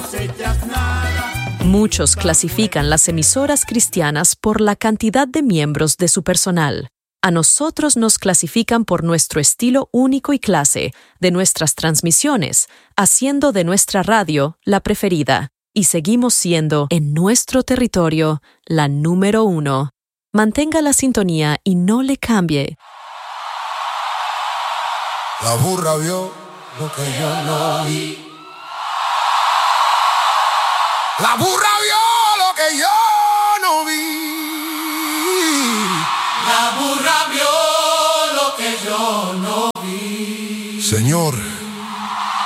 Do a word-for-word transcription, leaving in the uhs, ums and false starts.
cosechas nada. Muchos clasifican las emisoras cristianas por la cantidad de miembros de su personal. A nosotros nos clasifican por nuestro estilo único y clase de nuestras transmisiones, haciendo de nuestra radio la preferida, y seguimos siendo, en nuestro territorio, la número uno. Mantenga la sintonía y no le cambie. La burra vio lo que yo no vi. La burra vio lo que yo no vi. La burra vio lo que yo no vi. Señor,